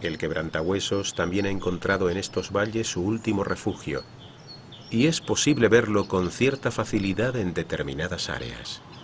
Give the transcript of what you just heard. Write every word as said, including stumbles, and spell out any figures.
El quebrantahuesos también ha encontrado en estos valles su último refugio, y es posible verlo con cierta facilidad en determinadas áreas.